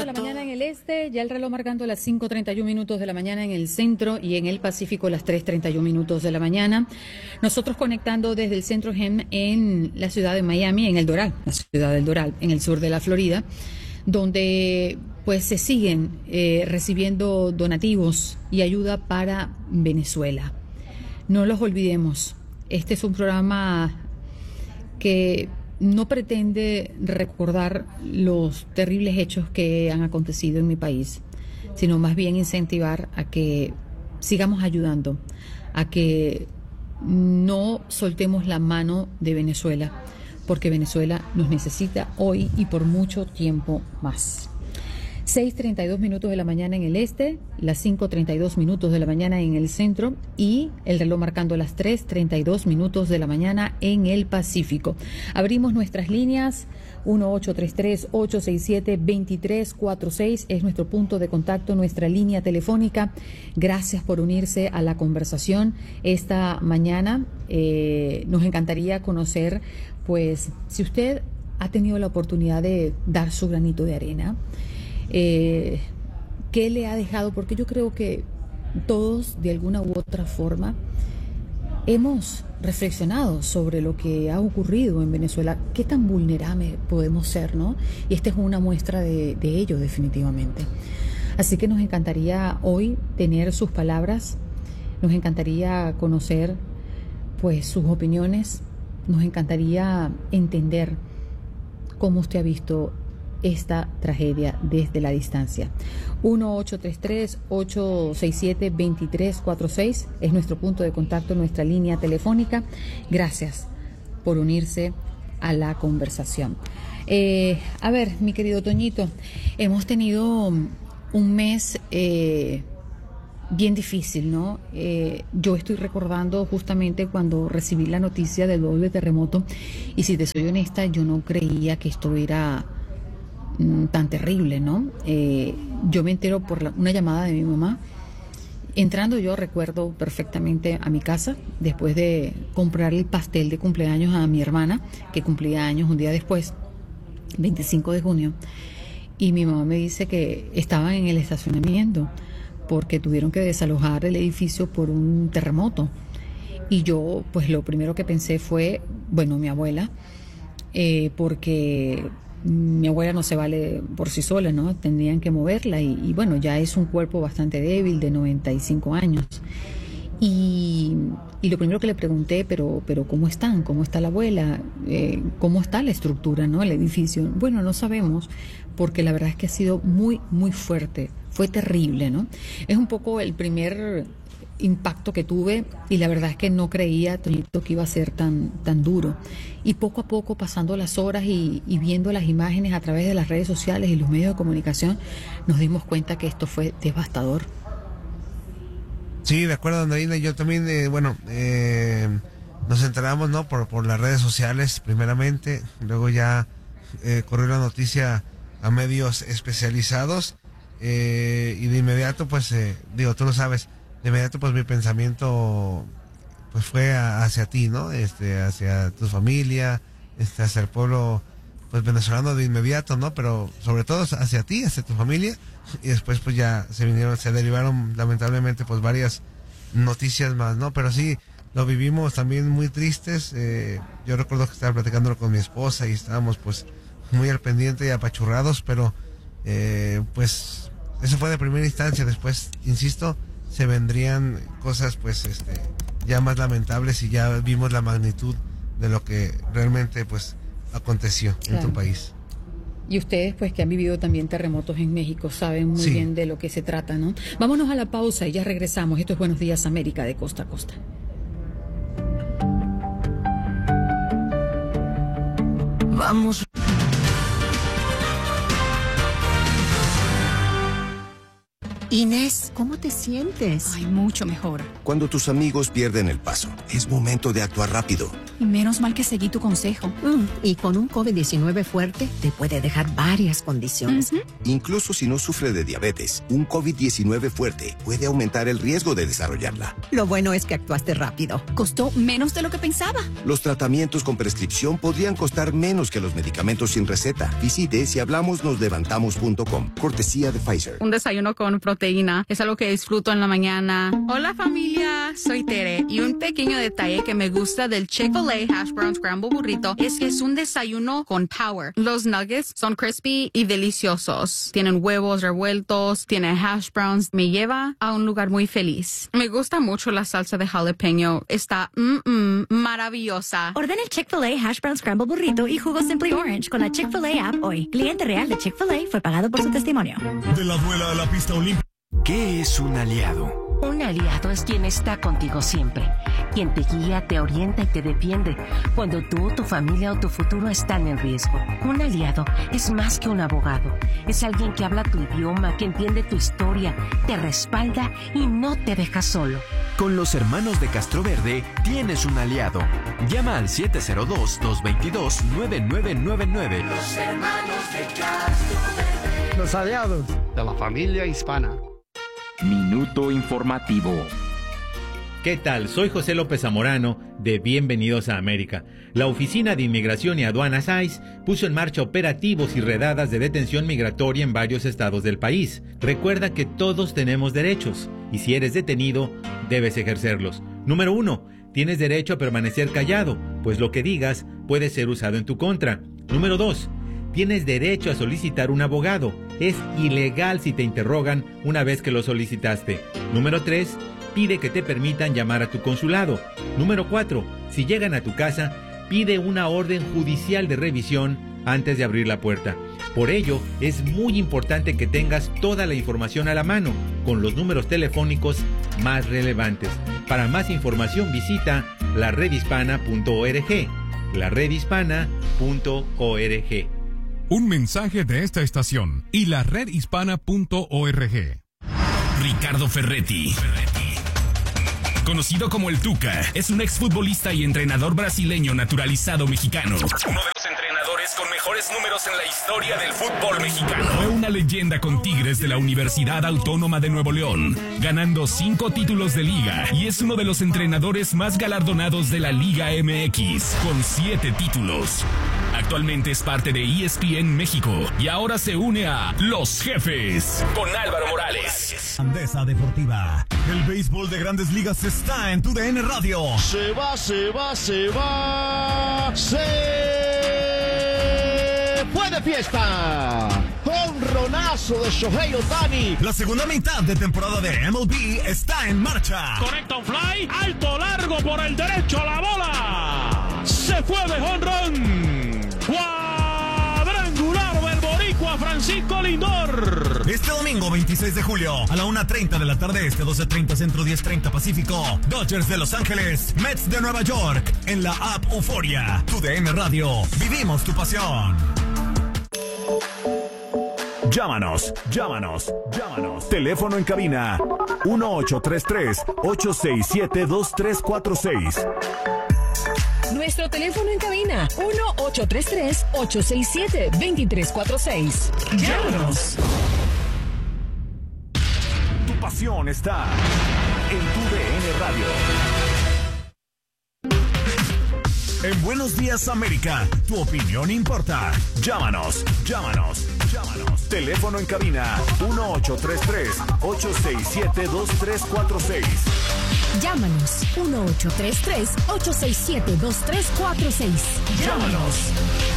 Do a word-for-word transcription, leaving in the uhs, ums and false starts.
de la mañana en el este, ya el reloj marcando las cinco treinta y un minutos de la mañana en el centro y en el Pacífico las tres treinta y un minutos de la mañana. Nosotros conectando desde el Centro G E M en la ciudad de Miami, en el Doral, la ciudad del Doral, en el sur de la Florida, donde pues se siguen eh, recibiendo donativos y ayuda para Venezuela. No los olvidemos, este es un programa que no pretende recordar los terribles hechos que han acontecido en mi país, sino más bien incentivar a que sigamos ayudando, a que no soltemos la mano de Venezuela, porque Venezuela nos necesita hoy y por mucho tiempo más. seis treinta y dos minutos de la mañana en el este, las cinco treinta y dos minutos de la mañana en el centro y el reloj marcando las tres treinta y dos minutos de la mañana en el Pacífico. Abrimos nuestras líneas, uno ocho tres tres, ocho seis siete, dos tres cuatro seis es nuestro punto de contacto, nuestra línea telefónica. Gracias por unirse a la conversación esta mañana. Eh, nos encantaría conocer, pues, si usted ha tenido la oportunidad de dar su granito de arena. Eh, ¿Qué le ha dejado? Porque yo creo que todos, de alguna u otra forma, hemos reflexionado sobre lo que ha ocurrido en Venezuela. ¿Qué tan vulnerables podemos ser, no? Y esta es una muestra de, de ello, definitivamente. Así que nos encantaría hoy tener sus palabras, nos encantaría conocer, pues, sus opiniones, nos encantaría entender cómo usted ha visto esta tragedia desde la distancia. uno ocho tres tres, ocho seis siete, dos tres cuatro seis es nuestro punto de contacto, nuestra línea telefónica. Gracias por unirse a la conversación. Eh, a ver, mi querido Toñito, hemos tenido un mes eh, bien difícil, ¿no? Eh, yo estoy recordando justamente cuando recibí la noticia del doble terremoto y, si te soy honesta, yo no creía que esto era tan terrible, ¿no? Eh, yo me entero por la, una llamada de mi mamá. Entrando, yo recuerdo perfectamente a mi casa, después de comprarle el pastel de cumpleaños a mi hermana, que cumplía años un día después, veinticinco de junio, y mi mamá me dice que estaban en el estacionamiento porque tuvieron que desalojar el edificio por un terremoto. Y yo, pues lo primero que pensé fue, bueno, mi abuela, eh, porque mi abuela no se vale por sí sola, ¿no? Tendrían que moverla y, y bueno, ya es un cuerpo bastante débil, de noventa y cinco años. Y, y lo primero que le pregunté, pero, pero ¿cómo están? ¿Cómo está la abuela? Eh, ¿Cómo está la estructura, no? El edificio. Bueno, no sabemos, porque la verdad es que ha sido muy, muy fuerte. Fue terrible, ¿no? Es un poco el primer impacto que tuve y la verdad es que no creía, Toñito, que iba a ser tan, tan duro. Y poco a poco, pasando las horas y, y viendo las imágenes a través de las redes sociales y los medios de comunicación, nos dimos cuenta que esto fue devastador. Sí, de acuerdo, Andreina. Yo también, eh, bueno, eh, nos enteramos, ¿no? Por, por las redes sociales, primeramente. Luego ya eh, corrió la noticia a medios especializados. Eh, y de inmediato, pues, eh, digo, tú lo sabes, de inmediato, pues, mi pensamiento, pues, fue a, hacia ti, ¿no? Este, hacia tu familia, este, hacia el pueblo, pues, venezolano de inmediato, ¿no? Pero sobre todo hacia ti, hacia tu familia. Y después, pues, ya se vinieron, se derivaron, lamentablemente, pues, varias noticias más, ¿no? Pero sí, lo vivimos también muy tristes. Eh, yo recuerdo que estaba platicándolo con mi esposa y estábamos, pues, muy al pendiente y apachurrados, pero, eh, pues, eso fue de primera instancia. Después, insisto, se vendrían cosas, pues, este, ya más lamentables y ya vimos la magnitud de lo que realmente, pues, aconteció, claro, en tu país. Y ustedes, pues, que han vivido también terremotos en México, saben muy sí. bien de lo que se trata, ¿no? Vámonos a la pausa y ya regresamos. Esto es Buenos Días América, de costa a costa. Vamos. Inés, ¿cómo te sientes? Ay, mucho mejor. Cuando tus amigos pierden el paso, es momento de actuar rápido. Y menos mal que seguí tu consejo. Mm, y con un COVID diecinueve fuerte, te puede dejar varias condiciones. Uh-huh. Incluso si no sufre de diabetes, un COVID diecinueve fuerte puede aumentar el riesgo de desarrollarla. Lo bueno es que actuaste rápido. Costó menos de lo que pensaba. Los tratamientos con prescripción podrían costar menos que los medicamentos sin receta. Visite si hablamos nos levantamos punto com. Cortesía de Pfizer. Un desayuno con proteína es algo que disfruto en la mañana. Hola familia, soy Tere y un pequeño detalle que me gusta del Chick-fil-A Hash Brown Scramble Burrito es que es un desayuno con power. Los nuggets son crispy y deliciosos. Tienen huevos revueltos, tienen hash browns. Me lleva a un lugar muy feliz. Me gusta mucho la salsa de jalapeño. Está mm, mm, maravillosa. Ordena el Chick-fil-A Hash Brown Scramble Burrito y jugo Simply Orange con la Chick-fil-A app hoy. Cliente real de Chick-fil-A fue pagado por su testimonio. De la duela a la pista olímpica. ¿Qué es un aliado? Un aliado es quien está contigo siempre, quien te guía, te orienta y te defiende cuando tú, tu familia o tu futuro están en riesgo. Un aliado es más que un abogado, es alguien que habla tu idioma, que entiende tu historia, te respalda y no te deja solo. Con los hermanos de Castroverde tienes un aliado. Llama al siete cero dos, dos dos dos, nueve nueve nueve nueve. Los hermanos de Castroverde. Los aliados de la familia hispana. Minuto informativo. ¿Qué tal? Soy José López Zamorano de Bienvenidos a América. La Oficina de Inmigración y Aduanas I C E puso en marcha operativos y redadas de detención migratoria en varios estados del país. Recuerda que todos tenemos derechos y si eres detenido, debes ejercerlos. Número uno, tienes derecho a permanecer callado, pues lo que digas puede ser usado en tu contra. Número dos, tienes derecho a solicitar un abogado. Es ilegal si te interrogan una vez que lo solicitaste. Número tres, pide que te permitan llamar a tu consulado. Número cuatro, si llegan a tu casa, pide una orden judicial de revisión antes de abrir la puerta. Por ello, es muy importante que tengas toda la información a la mano, con los números telefónicos más relevantes. Para más información visita la red hispana punto org. la red hispana punto org. Un mensaje de esta estación y la red hispana punto org. Ricardo Ferretti, conocido como el Tuca, es un exfutbolista y entrenador brasileño naturalizado mexicano. Uno de los entrenadores con mejores números en la historia del fútbol mexicano. Fue una leyenda con Tigres de la Universidad Autónoma de Nuevo León, ganando cinco títulos de liga y es uno de los entrenadores más galardonados de la Liga M X, con siete títulos. Actualmente es parte de E S P N México y ahora se une a Los Jefes con Álvaro Morales. Andesa Deportiva. El béisbol de Grandes Ligas está en tu D N Radio. Se va, se va, se va. Se fue de fiesta. Honronazo de Shohei Ohtani. La segunda mitad de temporada de M L B está en marcha. Conecta un fly, alto, largo por el derecho a la bola. Se fue de jonrón. Cuadrangular del boricua Francisco Lindor. Este domingo veintiséis de julio a la una treinta de la tarde este, doce treinta centro, diez treinta pacífico. Dodgers de Los Ángeles, Mets de Nueva York. En la app Euforia. Tu D N Radio. Vivimos tu pasión. Llámanos, llámanos, llámanos. Teléfono en cabina uno ocho tres tres, ocho seis siete, dos tres cuatro seis. Nuestro teléfono en cabina, uno ocho tres tres, ocho seis siete, dos tres cuatro seis. Llámanos. Tu pasión está en tu D N Radio. En Buenos Días América, tu opinión importa. Llámanos, llámanos, llámanos. Teléfono en cabina, uno ocho tres tres, ocho seis siete, dos tres cuatro seis. Llámanos, uno ocho tres tres, ocho seis siete, dos tres cuatro seis. Llámanos.